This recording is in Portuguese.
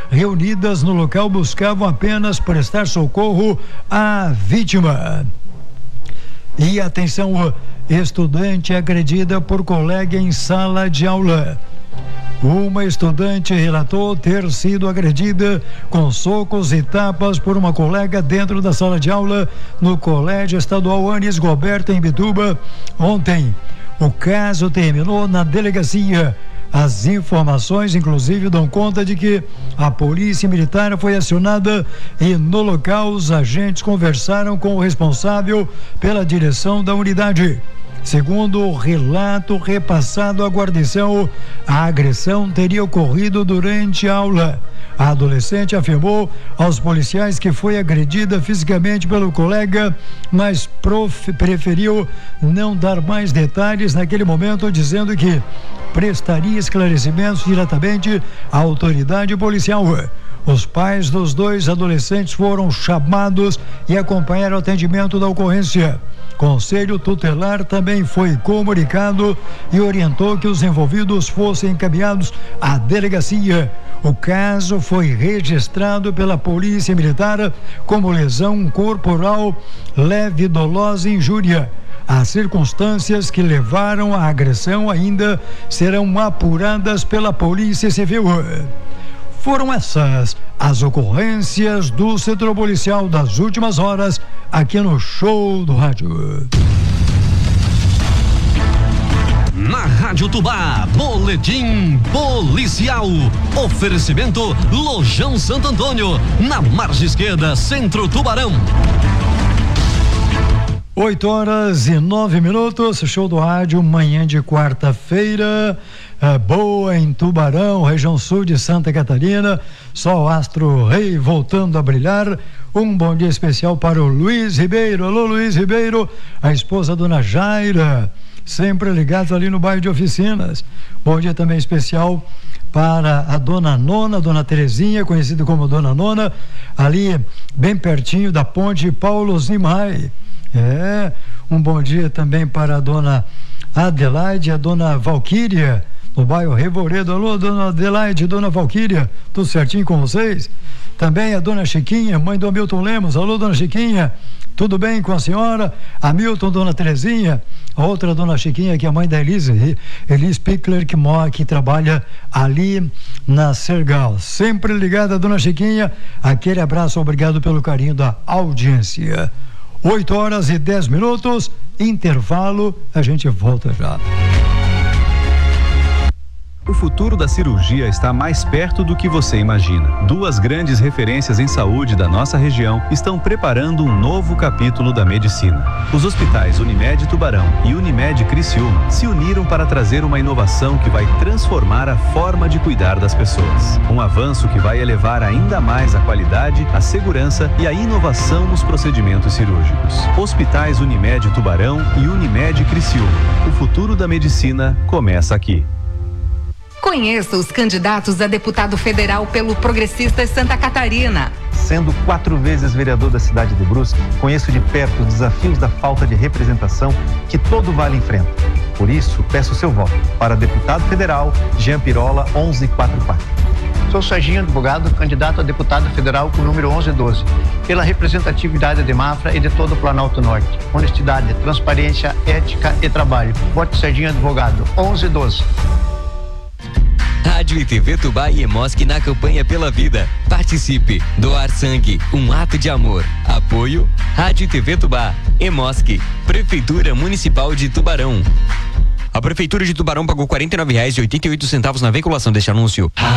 reunidas no local buscavam apenas prestar socorro à vítima. E atenção, estudante agredida por colega em sala de aula. Uma estudante relatou ter sido agredida com socos e tapas por uma colega dentro da sala de aula no Colégio Estadual Anis Goberto, em Bituba, ontem. O caso terminou na delegacia. As informações, inclusive, dão conta de que a polícia militar foi acionada e, no local, os agentes conversaram com o responsável pela direção da unidade. Segundo o relato repassado à guarnição, a agressão teria ocorrido durante a aula. A adolescente afirmou aos policiais que foi agredida fisicamente pelo colega, mas preferiu não dar mais detalhes naquele momento, dizendo que prestaria esclarecimentos diretamente à autoridade policial. Os pais dos dois adolescentes foram chamados e acompanharam o atendimento da ocorrência. Conselho Tutelar também foi comunicado e orientou que os envolvidos fossem encaminhados à delegacia. O caso foi registrado pela Polícia Militar como lesão corporal leve dolosa e injúria. As circunstâncias que levaram à agressão ainda serão apuradas pela Polícia Civil. Foram essas as ocorrências do setor policial das últimas horas aqui no Show do Rádio. Na Rádio Tubá, boletim policial. Oferecimento Lojão Santo Antônio, na margem esquerda, Centro Tubarão. 8h09, Show do Rádio, manhã de quarta-feira, boa em Tubarão, região sul de Santa Catarina, sol astro rei voltando a brilhar. Um bom dia especial para o Luiz Ribeiro. Alô, Luiz Ribeiro, a esposa dona Jaira, sempre ligados ali no bairro de Oficinas. Bom dia também especial para a dona Nona, dona Terezinha, conhecida como dona Nona, ali bem pertinho da ponte Paulo Zimai. Um bom dia também para a dona Adelaide e a dona Valquíria, no bairro Revoredo. Alô, dona Adelaide e dona Valquíria, tudo certinho com vocês? Também a dona Chiquinha, mãe do Hamilton Lemos. Alô, dona Chiquinha, tudo bem com a senhora? Hamilton, dona Terezinha, a outra dona Chiquinha, que é a mãe da Elis Pickler, que trabalha ali na Sergal. Sempre ligada, dona Chiquinha, aquele abraço, obrigado pelo carinho da audiência. 8h10, intervalo, a gente volta já. O futuro da cirurgia está mais perto do que você imagina. Duas grandes referências em saúde da nossa região estão preparando um novo capítulo da medicina. Os hospitais Unimed Tubarão e Unimed Criciúma se uniram para trazer uma inovação que vai transformar a forma de cuidar das pessoas. Um avanço que vai elevar ainda mais a qualidade, a segurança e a inovação nos procedimentos cirúrgicos. Hospitais Unimed Tubarão e Unimed Criciúma. O futuro da medicina começa aqui. Conheça os candidatos a deputado federal pelo Progressistas Santa Catarina. Sendo 4 vezes vereador da cidade de Brusque, conheço de perto os desafios da falta de representação que todo vale enfrenta. Por isso, peço seu voto para deputado federal Jean Pirola 1144. Sou Serginho Advogado, candidato a deputado federal com o número 1112, pela representatividade de Mafra e de todo o Planalto Norte. Honestidade, transparência, ética e trabalho. Vote Serginho Advogado 1112. Rádio e TV Tubá e EMOSC na campanha pela vida. Participe. Doar sangue, um ato de amor. Apoio Rádio e TV Tubá, EMOSC, Prefeitura Municipal de Tubarão. A Prefeitura de Tubarão pagou R$ 49,88 na veiculação deste anúncio.